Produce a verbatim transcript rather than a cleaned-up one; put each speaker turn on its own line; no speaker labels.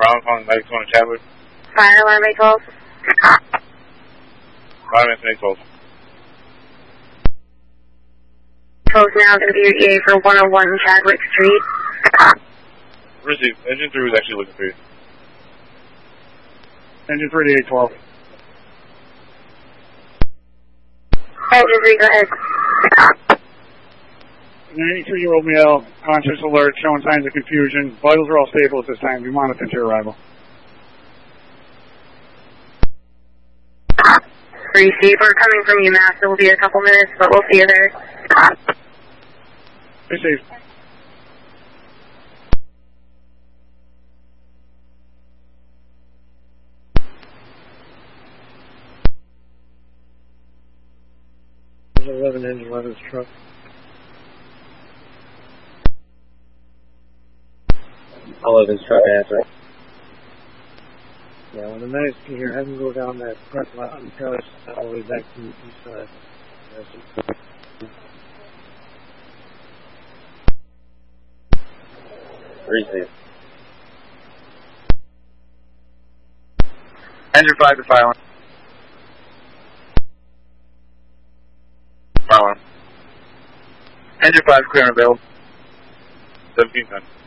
I'm calling nine one Chadwick.
Fire alarm eight twelve.
Fire alarm eight twelve.
twelve now going to be your E A for one oh one Chadwick Street.
Receive. Engine three was actually looking for you.
Engine three to eight twelve.
Engine three, go ahead.
ninety-three-year-old male, conscious alert, showing signs of confusion. Vitals are all stable at this time. We monitor your arrival.
Receive. We're coming from UMass. It will be a couple minutes, but we'll see you there.
Receive. eleven engine eleven's truck.
eleven's truck answer.
Yeah, when the medics can hear, have them go down that front lot and tell us all the way back to the east side.
Receive.
Engine five to fire alarm. Fire alarm. Engine five clear and available. seventeen ten.